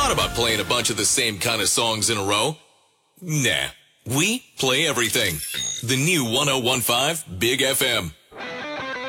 thought about playing a bunch of the same kind of songs in a row? Nah. We play everything. The new 101.5 Big FM.